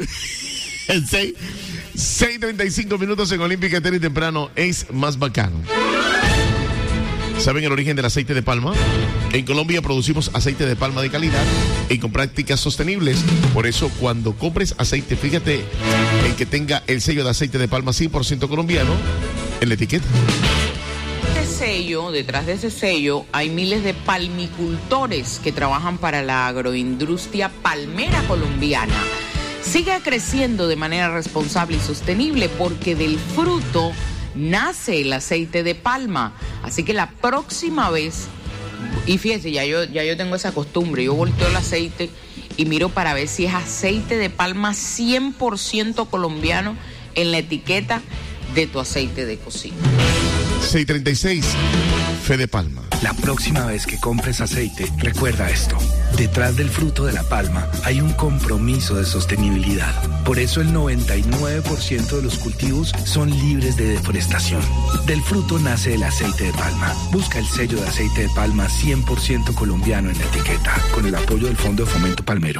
6:35 minutos en Olímpica Estéreo y temprano es más bacano. ¿Saben el origen del aceite de palma? En Colombia producimos aceite de palma de calidad y con prácticas sostenibles. Por eso, cuando compres aceite, fíjate en que tenga el sello de aceite de palma 100% colombiano en la etiqueta. Detrás de ese sello, hay miles de palmicultores que trabajan para la agroindustria palmera colombiana. Sigue creciendo de manera responsable y sostenible porque del fruto nace el aceite de palma. Así que la próxima vez, y fíjese, ya yo tengo esa costumbre, yo volteo el aceite y miro para ver si es aceite de palma 100% colombiano en la etiqueta de tu aceite de cocina. 6:36, Fede Palma. La próxima vez que compres aceite, recuerda esto. Detrás del fruto de la palma hay un compromiso de sostenibilidad. Por eso el 99% de los cultivos son libres de deforestación. Del fruto nace el aceite de palma. Busca el sello de aceite de palma 100% colombiano en la etiqueta, con el apoyo del Fondo de Fomento Palmero.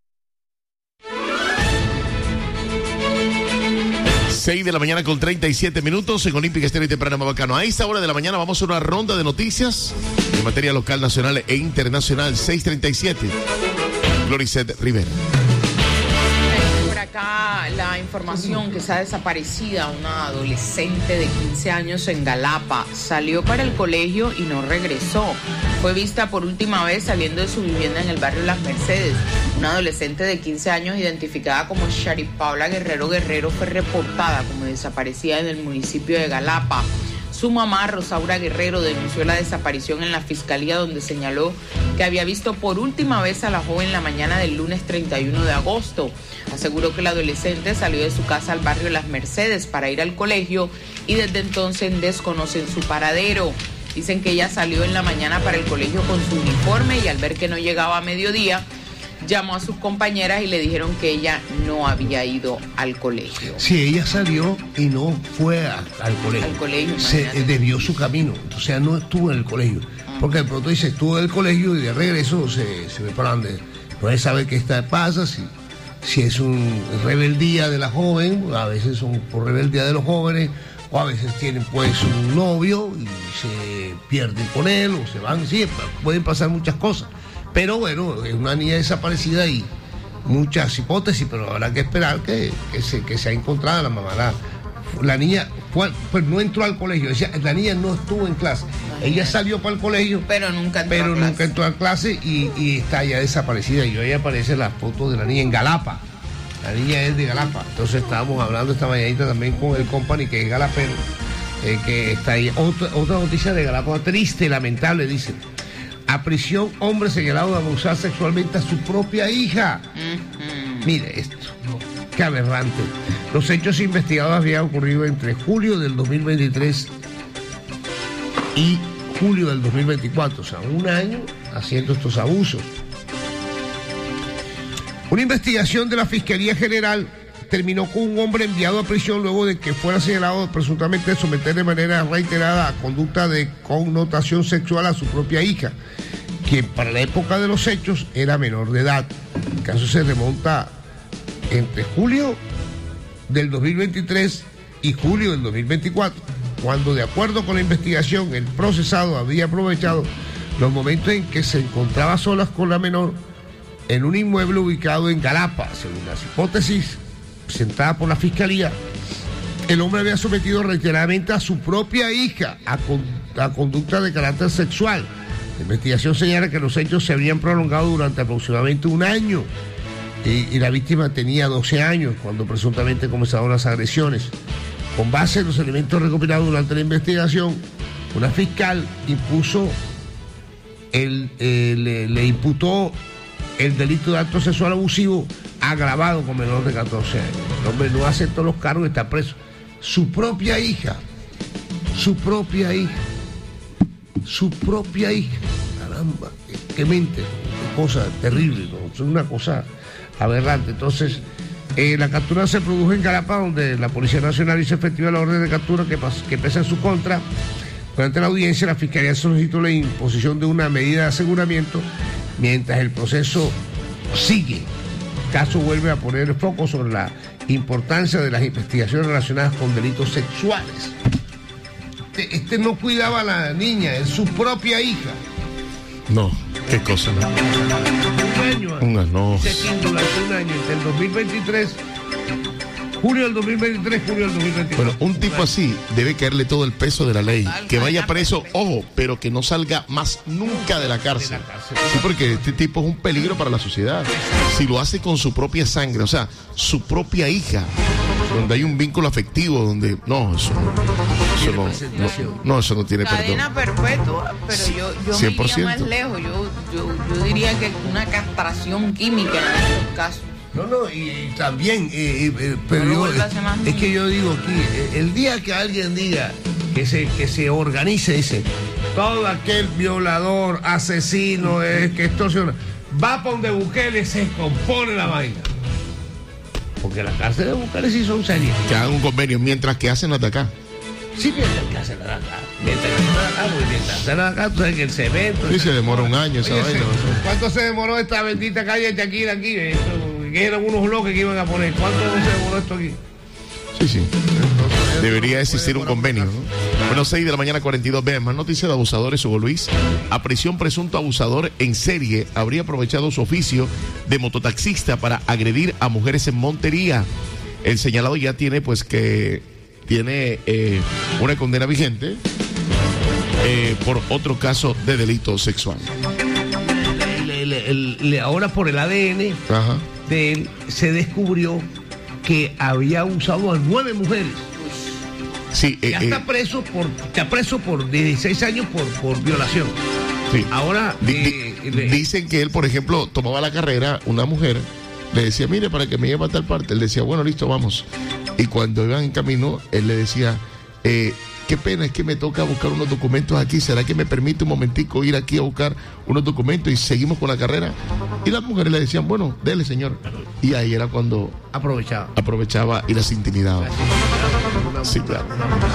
6 de la mañana con 37 minutos en Olímpica Estéreo y temprano más bacano. A esta hora de la mañana vamos a una ronda de noticias en materia local, nacional e internacional. 6:37. Gloricet Rivera. Por acá la información que está desaparecida una adolescente de 15 años en Galapa. Salió para el colegio y no regresó. Fue vista por última vez saliendo de su vivienda en el barrio Las Mercedes. Una adolescente de 15 años identificada como Shari Paula Guerrero fue reportada como desaparecida en el municipio de Galapa. Su mamá, Rosaura Guerrero, denunció la desaparición en la fiscalía, donde señaló que había visto por última vez a la joven la mañana del lunes 31 de agosto. Aseguró que la adolescente salió de su casa al barrio Las Mercedes para ir al colegio y desde entonces desconocen su paradero. Dicen que ella salió en la mañana para el colegio con su uniforme y al ver que no llegaba a mediodía, llamó a sus compañeras y le dijeron que ella no había ido al colegio. Sí, ella salió y no fue al colegio. Al colegio. Se desvió su camino, o sea, no estuvo en el colegio. Porque de pronto dice, estuvo en el colegio y de regreso se ve para donde. No se sabe qué pasa, si es un rebeldía de la joven, a veces son por rebeldía de los jóvenes, o a veces tienen pues un novio y se pierden con él, o se van, sí, pueden pasar muchas cosas. Pero bueno, es una niña desaparecida y muchas hipótesis, pero habrá que esperar que sea encontrada la mamá. La niña pues no entró al colegio, la niña no estuvo en clase. Ella salió para el colegio, pero nunca entró a clase y está ya desaparecida. Y hoy aparecen las fotos de la niña en Galapa. La niña es de Galapa. Entonces estábamos hablando esta mañanita también con el company, que es galapero, que está ahí. Otra noticia de Galapa, triste, lamentable, dice. A prisión, hombre señalado de abusar sexualmente a su propia hija. Mire esto, qué aberrante. Los hechos investigados habían ocurrido entre julio del 2023 y julio del 2024, o sea, un año haciendo estos abusos. Una investigación de la Fiscalía General terminó con un hombre enviado a prisión luego de que fuera señalado presuntamente de someter de manera reiterada a conducta de connotación sexual a su propia hija, quien para la época de los hechos era menor de edad. El caso se remonta entre julio del 2023 y julio del 2024, cuando, de acuerdo con la investigación, el procesado había aprovechado los momentos en que se encontraba solas con la menor en un inmueble ubicado en Galapa. Según las hipótesis presentada por la Fiscalía, el hombre había sometido reiteradamente a su propia hija a conducta de carácter sexual. La investigación señala que los hechos se habrían prolongado durante aproximadamente un año y la víctima tenía 12 años cuando presuntamente comenzaron las agresiones. Con base en los elementos recopilados durante la investigación, una fiscal le imputó el delito de acto sexual abusivo agravado con menor de 14 años. El hombre no aceptó los cargos y está preso. Su propia hija. Caramba, qué mente, qué cosa terrible, ¿no? Es una cosa aberrante. Entonces, la captura se produjo en Galapa, donde la Policía Nacional hizo efectiva la orden de captura que pesa en su contra. Durante la audiencia, la Fiscalía solicitó la imposición de una medida de aseguramiento mientras el proceso sigue. caso vuelve a poner el foco sobre la importancia de las investigaciones relacionadas con delitos sexuales. Este no cuidaba a la niña, es su propia hija. No, qué cosa, ¿no? Un año. No. Dice que durante un año, entre el 2023, julio del 2023, julio del 2024. Bueno, un tipo así debe caerle todo el peso de la ley. Que vaya preso, ojo, pero que no salga más nunca de la cárcel. Sí, porque este tipo es un peligro para la sociedad. Si lo hace con su propia sangre, o sea, su propia hija, donde hay un vínculo afectivo, donde... No, eso no tiene perdón. Cadena perpetua, pero yo me iría más lejos. Yo diría que una castración química en estos casos. No, y también, pero es que yo digo aquí, el día que alguien diga que se organice, dice, todo aquel violador, asesino, que extorsiona, va para donde Bukele, se compone la vaina. Porque las cárceles de Bukele sí son serias. Que hagan un convenio mientras que hacen las de acá. Sí, mientras que hacen las de acá. Mientras hacen las de acá, tú sabes que el cemento... Sí, se demora un año esa vaina. ¿Cuánto se demoró esta bendita calle de Shakira aquí? Que eran unos bloques que iban a poner. ¿Cuánto se demoró esto aquí? Sí. Entonces, debería existir un convenio, ¿no? Bueno, 6 de la mañana, 42. Vean, más noticias de abusadores. Hugo Luis, a prisión presunto abusador en serie habría aprovechado su oficio de mototaxista para agredir a mujeres en Montería. El señalado ya tiene, una condena vigente por otro caso de delito sexual. Ahora por el ADN de él se descubrió que había abusado a 9 mujeres. Sí, ya está preso por 16 años por violación. Sí. Ahora dicen que él, por ejemplo, tomaba la carrera, una mujer le decía, mire, para que me lleve a tal parte. Él decía, bueno, listo, vamos. Y cuando iban en camino, él le decía, qué pena, es que me toca buscar unos documentos aquí. ¿Será que me permite un momentico ir aquí a buscar unos documentos y seguimos con la carrera? Y las mujeres le decían, bueno, dele, señor. Y ahí era cuando aprovechaba y las intimidaba. Sí, claro.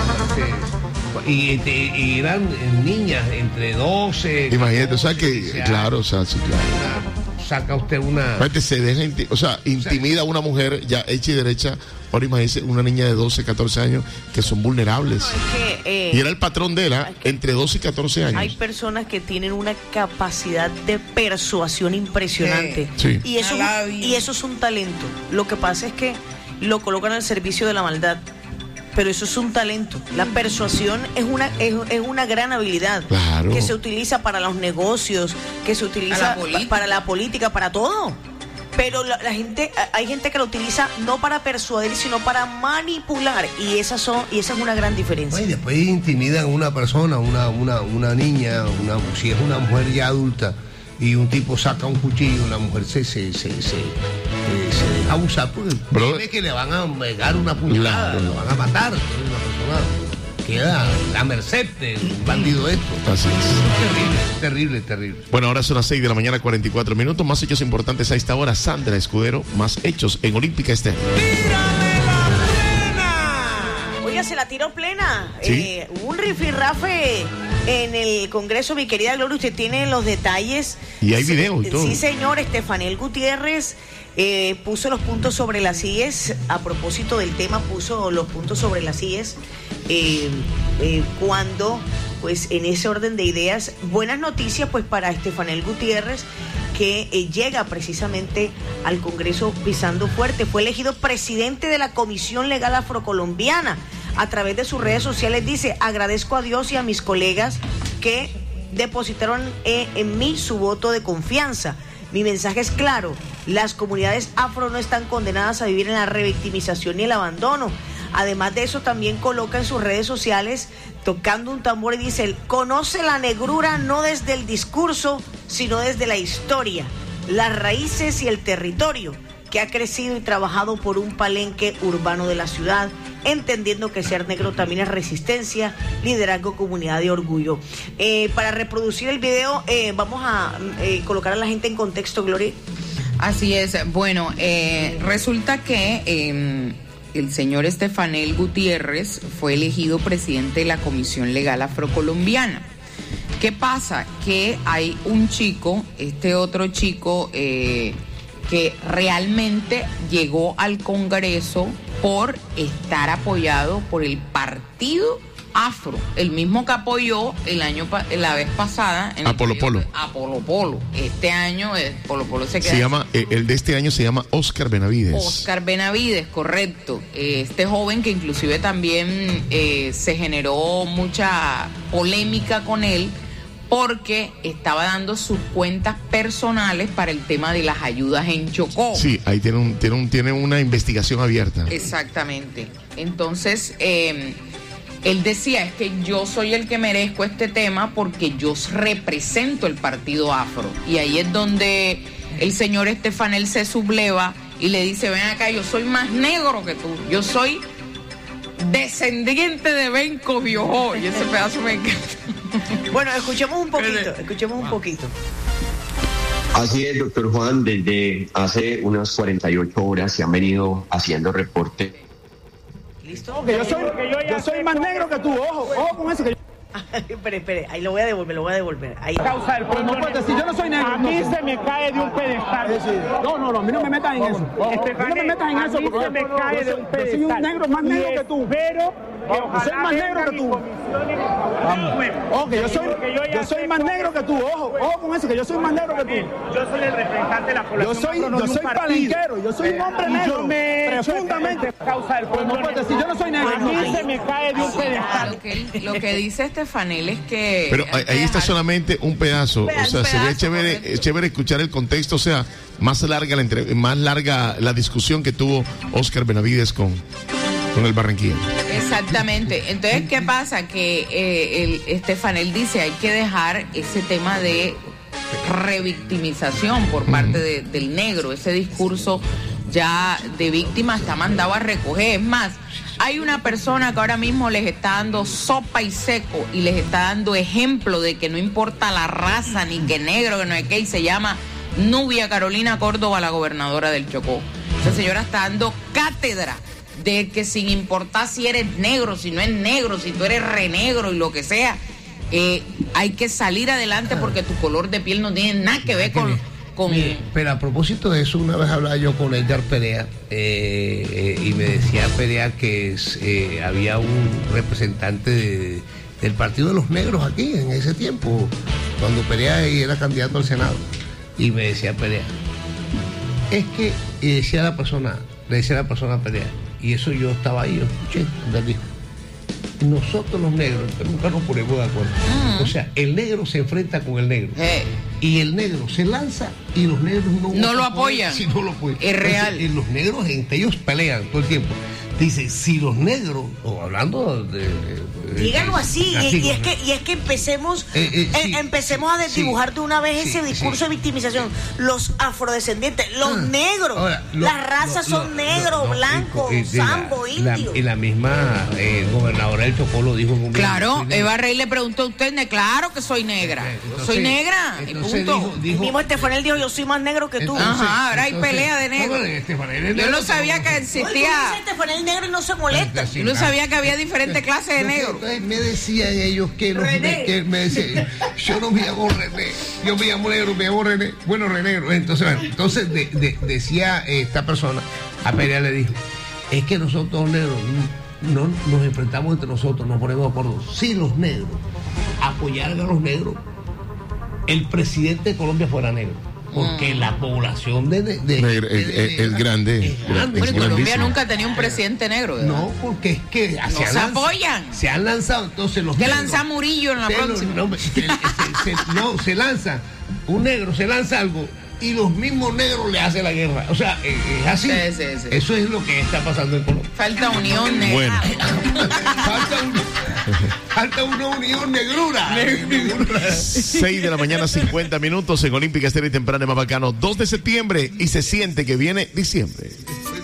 Y eran niñas entre 12. Imagínate, 12, o sea que, claro, o sea, sí, claro. Saca usted una... Se deja, intimida a una mujer ya hecha y derecha. Ahora imagínese una niña de 12, 14 años que son vulnerables. No, es que, y era el patrón de ella entre 12 y 14 años. Hay personas que tienen una capacidad de persuasión impresionante. Sí. Y eso es un talento. Lo que pasa es que lo colocan al servicio de la maldad. Pero eso es un talento. La persuasión es una gran habilidad. Claro. Que se utiliza para los negocios, que se utiliza para la política, para todo. Pero hay gente que lo utiliza no para persuadir, sino para manipular. Y esa es una gran diferencia. Y después intimidan a una persona, una niña, si es una mujer ya adulta, y un tipo saca un cuchillo, la mujer se deja usar porque cree que le van a pegar una puñalada, lo van a matar. Una persona queda a merced de un bandido esto. Así es. Terrible. Bueno, ahora son las 6 de la mañana, 44 minutos. Más hechos importantes a esta hora. Sandra Escudero, más hechos en Olímpica Estéreo. Oiga, se la tiró plena. ¿Sí? Un rifirrafe en el Congreso, mi querida Gloria, usted tiene los detalles. Y hay video y todo. Sí, señor, Estefanel Gutiérrez puso los puntos sobre las IES. A propósito del tema, puso los puntos sobre las IES. Cuando, pues, en ese orden de ideas, buenas noticias, pues, para Estefanel Gutiérrez, que llega precisamente al Congreso pisando fuerte. Fue elegido presidente de la Comisión Legal Afrocolombiana. A través de sus redes sociales dice, agradezco a Dios y a mis colegas que depositaron en mí su voto de confianza. Mi mensaje es claro, las comunidades afro no están condenadas a vivir en la revictimización y el abandono. Además de eso, también coloca en sus redes sociales, tocando un tambor, y dice, conoce la negrura no desde el discurso, sino desde la historia, las raíces y el territorio, que ha crecido y trabajado por un palenque urbano de la ciudad, entendiendo que ser negro también es resistencia, liderazgo, comunidad y orgullo. Para reproducir el video, vamos a colocar a la gente en contexto, Gloria. Así es. Bueno, resulta que el señor Estefanel Gutiérrez fue elegido presidente de la Comisión Legal Afrocolombiana. ¿Qué pasa? Que hay un chico, este otro chico, que realmente llegó al Congreso por estar apoyado por el partido Afro, el mismo que apoyó la vez pasada en Apolo Polo. Apolo Polo. Este año Polo Polo se llama el de este año se llama Oscar Benavides. Oscar Benavides, correcto. Este joven que inclusive también se generó mucha polémica con él porque estaba dando sus cuentas personales para el tema de las ayudas en Chocó. Sí, ahí tiene una investigación abierta. Exactamente. Entonces, él decía, es que yo soy el que merezco este tema porque yo represento el partido Afro. Y ahí es donde el señor Estefanel se subleva y le dice, ven acá, yo soy más negro que tú. Yo soy descendiente de Benco Biojó. Y ese pedazo me encanta. Bueno, escuchemos un poquito. Así es, doctor Juan, desde hace unas 48 horas se han venido haciendo reportes. ¿Listo? Yo soy más negro que tú, ojo con eso que yo... Espere, ahí lo voy a devolver. Ahí. Causa del pueblo. No puedes decir, yo no soy negro. A mí se me cae de un pedestal. No, a mí no me metas en eso. No me metas en eso porque se me cae de un pedestal. Yo soy un negro más negro que tú. Pero yo soy más negro que tú. Ojo, yo soy más negro que tú. Ojo con eso, que yo soy más negro que tú. Yo soy el representante de la población. Yo soy palenquero, yo soy un hombre negro. Profundamente. Causa del pueblo. No puedes decir, yo no soy negro. A mí se me cae de un pedestal. Lo que dice Estefanel es que... Pero ahí está solamente un pedazo. O sea, sería chévere escuchar el contexto. O sea, más larga la discusión que tuvo Oscar Benavides con el Barranquilla. Exactamente. Entonces, ¿qué pasa? Que el Estefanel dice, hay que dejar ese tema de revictimización por parte del negro. Ese discurso ya de víctima está mandado a recoger. Es más, hay una persona que ahora mismo les está dando sopa y seco y les está dando ejemplo de que no importa la raza, ni que negro, que no es que, y se llama Nubia Carolina Córdoba, la gobernadora del Chocó. Esa señora está dando cátedra de que sin importar si eres negro, si no es negro, si tú eres renegro y lo que sea, hay que salir adelante porque tu color de piel no tiene nada que ver con... Mire, pero a propósito de eso, una vez hablaba yo con Edgar Perea y me decía Perea que había un representante del Partido de los Negros aquí en ese tiempo, cuando Perea era candidato al Senado. Y me decía Perea, es que, le decía a la persona a Perea, y eso yo estaba ahí, yo escuché cuando él dijo, nosotros los negros nunca nos ponemos de acuerdo. O sea, el negro se enfrenta con el negro y el negro se lanza y los negros no lo apoyan. Si no lo apoyan. Es real. Entonces, los negros entre ellos pelean todo el tiempo. Dice, si los negros, o hablando de díganlo así, y es que empecemos a desdibujar de una vez ese discurso de victimización. Los afrodescendientes, los negros, ahora, las razas son negros, blancos, sambo, indios. Y la misma gobernadora del Chocó lo dijo. Claro, Eva Rey le preguntó a usted, claro que soy negra. Soy negra, y punto. El mismo Estefanel dijo, yo soy más negro que tú. Ajá, ahora hay pelea de negros. Yo no sabía que existía. Estefanel negro y no se molesta. Yo no sabía que había diferentes clases de negros. Entonces me decían ellos que me decían, yo no me llamo René, yo me llamo negro, me llamo René. Bueno, René. Entonces decía esta persona, a Perea le dijo, es que nosotros negros no nos enfrentamos entre nosotros, nos ponemos de acuerdo. Si los negros apoyaran a los negros, el presidente de Colombia fuera negro. Porque la población es grande. Bueno, Colombia nunca ha tenido un presidente negro, ¿verdad? No, porque es que se apoyan. Se han lanzado, entonces los negros. ¿Qué lanza Murillo en la próxima? Se lanza, un negro se lanza algo y los mismos negros le hacen la guerra. O sea, es así. Sí. Eso es lo que está pasando en Colombia. Falta unión negra. Bueno. Falta una unión negrura. 6 de la mañana, 50 minutos en Olímpica Estéreo y Temprana de Mabacano, 2 de septiembre, y se siente que viene diciembre.